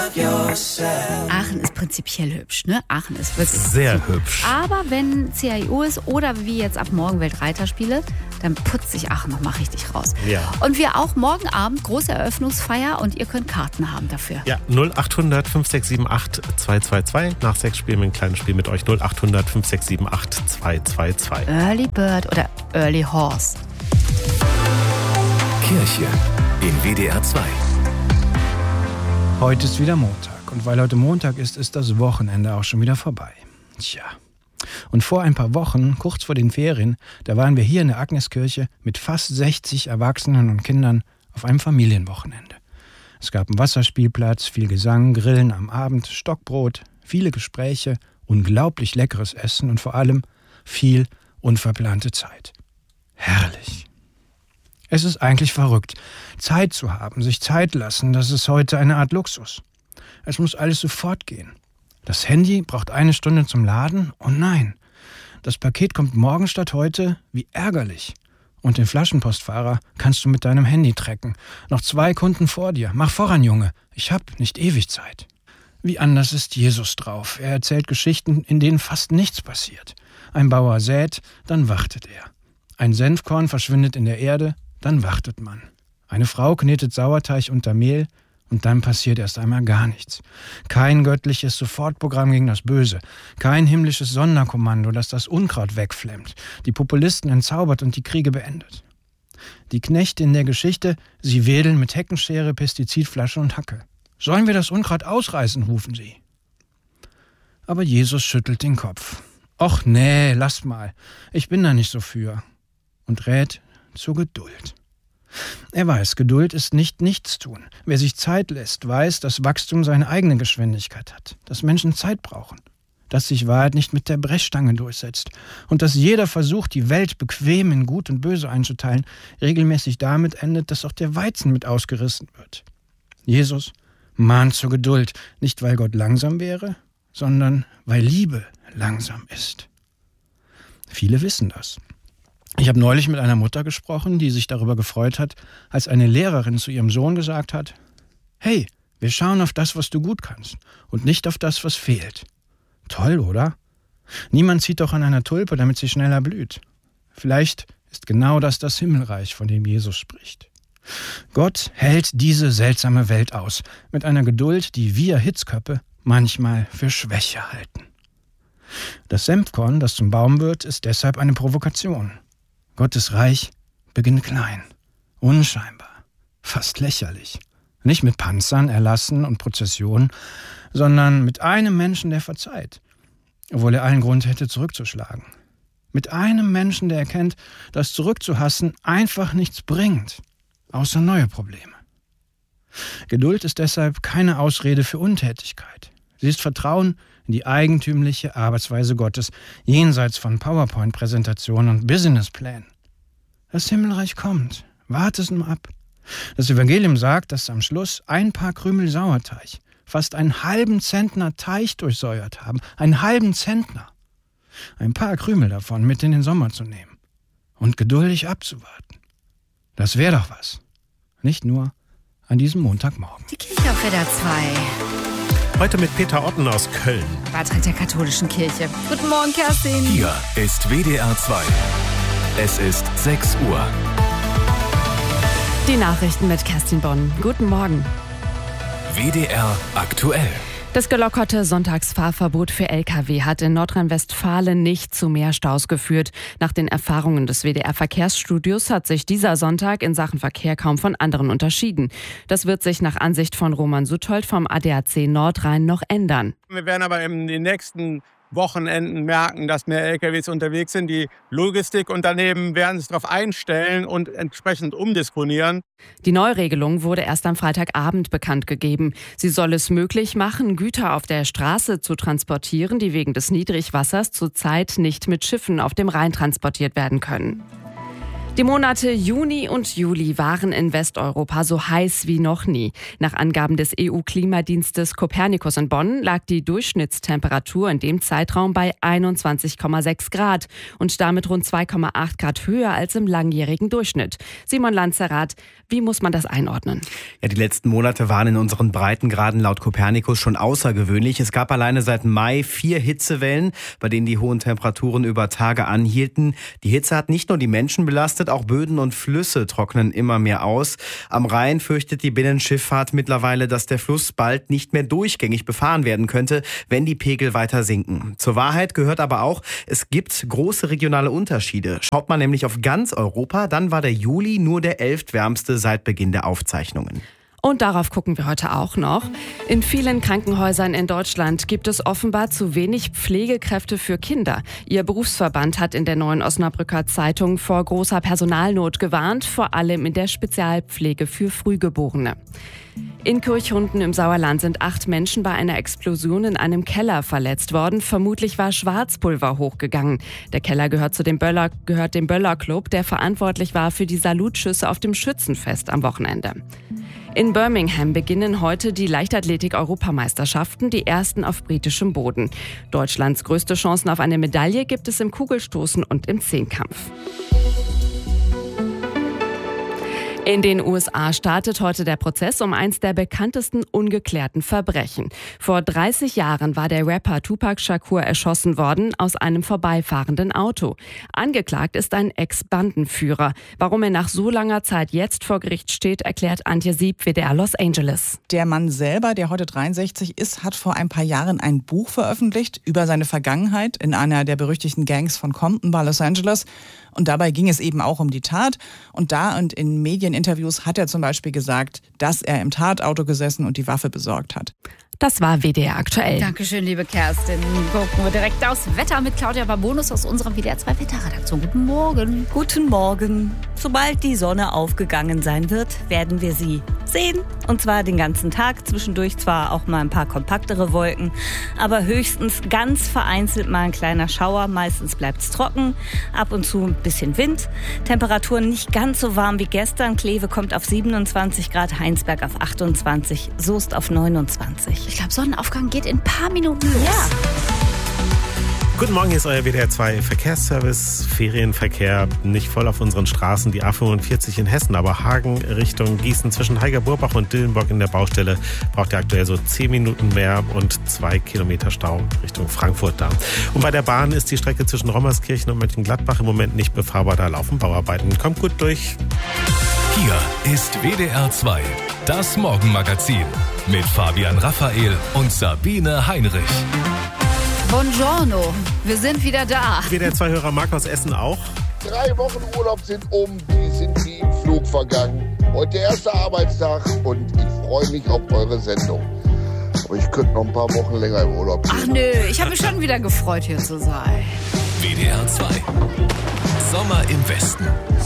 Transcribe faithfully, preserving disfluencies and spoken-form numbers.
Aachen ist prinzipiell hübsch, ne? Aachen ist wirklich sehr hübsch. Aber wenn C I O ist oder wie jetzt ab morgen Weltreiterspiele, dann putzt sich Aachen nochmal richtig raus. Ja. Und wir auch morgen Abend, große Eröffnungsfeier und ihr könnt Karten haben dafür. Ja, null acht hundert fünf sechs sieben acht zwei zwei zwei. Nach sechs spielen wir ein kleines Spiel mit euch. null acht hundert fünf sechs sieben acht zwei zwei zwei. Early Bird oder Early Horse. Kirche in W D R zwei. Heute ist wieder Montag und weil heute Montag ist, ist das Wochenende auch schon wieder vorbei. Tja. Und vor ein paar Wochen, kurz vor den Ferien, da waren wir hier in der Agneskirche mit fast sechzig Erwachsenen und Kindern auf einem Familienwochenende. Es gab einen Wasserspielplatz, viel Gesang, Grillen am Abend, Stockbrot, viele Gespräche, unglaublich leckeres Essen und vor allem viel unverplante Zeit. Herrlich. Es ist eigentlich verrückt, Zeit zu haben, sich Zeit lassen, das ist heute eine Art Luxus. Es muss alles sofort gehen. Das Handy braucht eine Stunde zum Laden und nein, das Paket kommt morgen statt heute, wie ärgerlich. Und den Flaschenpostfahrer kannst du mit deinem Handy tracken. Noch zwei Kunden vor dir. Mach voran, Junge, ich hab nicht ewig Zeit. Wie anders ist Jesus drauf. Er erzählt Geschichten, in denen fast nichts passiert. Ein Bauer sät, dann wartet er. Ein Senfkorn verschwindet in der Erde, dann wartet man. Eine Frau knetet Sauerteig unter Mehl und dann passiert erst einmal gar nichts. Kein göttliches Sofortprogramm gegen das Böse. Kein himmlisches Sonderkommando, das das Unkraut wegflemmt, die Populisten entzaubert und die Kriege beendet. Die Knechte in der Geschichte, sie wedeln mit Heckenschere, Pestizidflasche und Hacke. Sollen wir das Unkraut ausreißen, rufen sie. Aber Jesus schüttelt den Kopf. Och nee, lass mal, ich bin da nicht so für. Und rät zur Geduld. Er weiß, Geduld ist nicht Nichtstun. Wer sich Zeit lässt, weiß, dass Wachstum seine eigene Geschwindigkeit hat, dass Menschen Zeit brauchen, dass sich Wahrheit nicht mit der Brechstange durchsetzt und dass jeder Versuch, die Welt bequem in Gut und Böse einzuteilen, regelmäßig damit endet, dass auch der Weizen mit ausgerissen wird. Jesus mahnt zur Geduld, nicht weil Gott langsam wäre, sondern weil Liebe langsam ist. Viele wissen das. Ich habe neulich mit einer Mutter gesprochen, die sich darüber gefreut hat, als eine Lehrerin zu ihrem Sohn gesagt hat: Hey, wir schauen auf das, was du gut kannst und nicht auf das, was fehlt. Toll, oder? Niemand zieht doch an einer Tulpe, damit sie schneller blüht. Vielleicht ist genau das das Himmelreich, von dem Jesus spricht. Gott hält diese seltsame Welt aus, mit einer Geduld, die wir Hitzköppe manchmal für Schwäche halten. Das Senfkorn, das zum Baum wird, ist deshalb eine Provokation. Gottes Reich beginnt klein, unscheinbar, fast lächerlich. Nicht mit Panzern, Erlassen und Prozessionen, sondern mit einem Menschen, der verzeiht, obwohl er allen Grund hätte, zurückzuschlagen. Mit einem Menschen, der erkennt, dass zurückzuhassen einfach nichts bringt, außer neue Probleme. Geduld ist deshalb keine Ausrede für Untätigkeit. Sie ist Vertrauen in die eigentümliche Arbeitsweise Gottes, jenseits von PowerPoint-Präsentationen und Businessplänen. Das Himmelreich kommt. Warte es nur ab. Das Evangelium sagt, dass am Schluss ein paar Krümel Sauerteig fast einen halben Zentner Teich durchsäuert haben. Einen halben Zentner. Ein paar Krümel davon mit in den Sommer zu nehmen und geduldig abzuwarten. Das wäre doch was. Nicht nur an diesem Montagmorgen. Die Kirche auf W D R zwei. Heute mit Peter Otten aus Köln. Beitritt der katholischen Kirche. Guten Morgen, Kerstin. Hier ist W D R zwei. Es ist sechs Uhr. Die Nachrichten mit Kerstin Bonn. Guten Morgen. W D R aktuell. Das gelockerte Sonntagsfahrverbot für L K W hat in Nordrhein-Westfalen nicht zu mehr Staus geführt. Nach den Erfahrungen des W D R-Verkehrsstudios hat sich dieser Sonntag in Sachen Verkehr kaum von anderen unterschieden. Das wird sich nach Ansicht von Roman Suthold vom A D A C Nordrhein noch ändern. Wir werden aber in den nächsten Wochenenden merken, dass mehr L K Ws unterwegs sind. Die Logistikunternehmen werden sich darauf einstellen und entsprechend umdisponieren. Die Neuregelung wurde erst am Freitagabend bekannt gegeben. Sie soll es möglich machen, Güter auf der Straße zu transportieren, die wegen des Niedrigwassers zurzeit nicht mit Schiffen auf dem Rhein transportiert werden können. Die Monate Juni und Juli waren in Westeuropa so heiß wie noch nie. Nach Angaben des E U-Klimadienstes Copernicus in Bonn lag die Durchschnittstemperatur in dem Zeitraum bei einundzwanzig Komma sechs Grad und damit rund zwei Komma acht Grad höher als im langjährigen Durchschnitt. Simon Lanzerath, wie muss man das einordnen? Ja, die letzten Monate waren in unseren Breitengraden laut Copernicus schon außergewöhnlich. Es gab alleine seit Mai vier Hitzewellen, bei denen die hohen Temperaturen über Tage anhielten. Die Hitze hat nicht nur die Menschen belastet, auch Böden und Flüsse trocknen immer mehr aus. Am Rhein fürchtet die Binnenschifffahrt mittlerweile, dass der Fluss bald nicht mehr durchgängig befahren werden könnte, wenn die Pegel weiter sinken. Zur Wahrheit gehört aber auch, es gibt große regionale Unterschiede. Schaut man nämlich auf ganz Europa, dann war der Juli nur der elftwärmste seit Beginn der Aufzeichnungen. Und darauf gucken wir heute auch noch. In vielen Krankenhäusern in Deutschland gibt es offenbar zu wenig Pflegekräfte für Kinder. Ihr Berufsverband hat in der Neuen Osnabrücker Zeitung vor großer Personalnot gewarnt, vor allem in der Spezialpflege für Frühgeborene. In Kirchhunden im Sauerland sind acht Menschen bei einer Explosion in einem Keller verletzt worden. Vermutlich war Schwarzpulver hochgegangen. Der Keller gehört zu dem Böller, gehört dem Böller Club, der verantwortlich war für die Salutschüsse auf dem Schützenfest am Wochenende. In Birmingham beginnen heute die Leichtathletik-Europameisterschaften, die ersten auf britischem Boden. Deutschlands größte Chancen auf eine Medaille gibt es im Kugelstoßen und im Zehnkampf. In den U S A startet heute der Prozess um eins der bekanntesten ungeklärten Verbrechen. Vor dreißig Jahren war der Rapper Tupac Shakur erschossen worden aus einem vorbeifahrenden Auto. Angeklagt ist ein Ex-Bandenführer. Warum er nach so langer Zeit jetzt vor Gericht steht, erklärt Antje Sieb, W D R Los Angeles. Der Mann selber, der heute dreiundsechzig ist, hat vor ein paar Jahren ein Buch veröffentlicht über seine Vergangenheit in einer der berüchtigten Gangs von Compton bei Los Angeles. Und dabei ging es eben auch um die Tat. Und da und in Medieninterviews hat er zum Beispiel gesagt, dass er im Tatauto gesessen und die Waffe besorgt hat. Das war W D R aktuell. Dankeschön, liebe Kerstin. Gucken wir direkt aufs Wetter mit Claudia Babonus aus unserer W D R zwei Wetterredaktion. Guten Morgen. Guten Morgen. Sobald die Sonne aufgegangen sein wird, werden wir sie sehen. Und zwar den ganzen Tag. Zwischendurch zwar auch mal ein paar kompaktere Wolken, aber höchstens ganz vereinzelt mal ein kleiner Schauer. Meistens bleibt es trocken. Ab und zu ein bisschen Wind. Temperaturen nicht ganz so warm wie gestern. Kleve kommt auf siebenundzwanzig Grad, Heinsberg auf achtundzwanzig, Soest auf neunundzwanzig. Ich glaube, Sonnenaufgang geht in ein paar Minuten los. Ja. Guten Morgen, hier ist euer W D R zwei Verkehrsservice. Ferienverkehr nicht voll auf unseren Straßen. Die A fünfundvierzig in Hessen, aber Hagen Richtung Gießen zwischen Heiger-Burbach und Dillenburg in der Baustelle braucht ihr aktuell so zehn Minuten mehr und zwei Kilometer Stau Richtung Frankfurt da. Und bei der Bahn ist die Strecke zwischen Rommerskirchen und Mönchengladbach im Moment nicht befahrbar. Da laufen Bauarbeiten. Kommt gut durch. Hier ist W D R zwei, das Morgenmagazin mit Fabian Raphael und Sabine Heinrich. Buongiorno, wir sind wieder da. W D R zwei Hörer Marc aus Essen auch. Drei Wochen Urlaub sind um, die sind wie im Flug vergangen. Heute der erste Arbeitstag und ich freue mich auf eure Sendung. Aber ich könnte noch ein paar Wochen länger im Urlaub gehen. Ach nö, ich habe mich schon wieder gefreut, hier zu sein. W D R zwei, Sommer im Westen.